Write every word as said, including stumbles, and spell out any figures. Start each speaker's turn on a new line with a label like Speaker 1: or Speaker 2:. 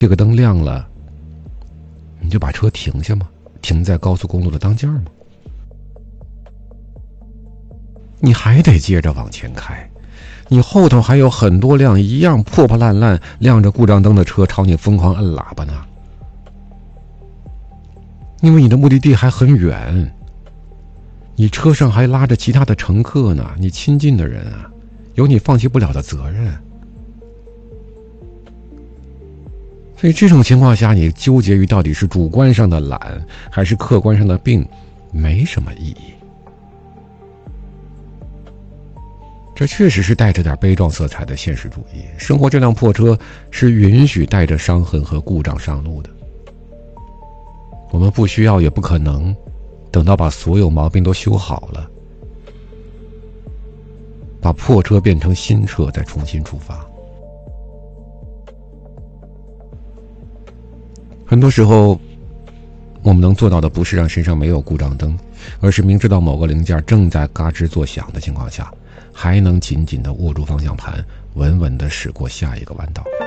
Speaker 1: 这个灯亮了，你就把车停下吗？停在高速公路的当间吗？你还得接着往前开，你后头还有很多辆一样破破烂烂亮着故障灯的车朝你疯狂摁喇叭呢。因为你的目的地还很远，你车上还拉着其他的乘客呢，你亲近的人啊，有你放弃不了的责任。所以这种情况下，你纠结于到底是主观上的懒还是客观上的病，没什么意义。这确实是带着点悲壮色彩的现实主义。生活这辆破车是允许带着伤痕和故障上路的。我们不需要也不可能等到把所有毛病都修好了，把破车变成新车再重新出发。很多时候我们能做到的不是让身上没有故障灯，而是明知道某个零件正在嘎吱作响的情况下，还能紧紧地握住方向盘，稳稳地驶过下一个弯道。